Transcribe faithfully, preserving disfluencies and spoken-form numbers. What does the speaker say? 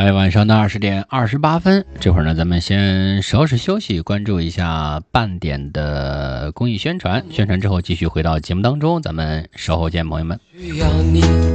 哎，晚上的二十点二十八分，这会儿呢，咱们先稍事休息，关注一下半点的公益宣传。宣传之后，继续回到节目当中，咱们稍后见，朋友们。 需要你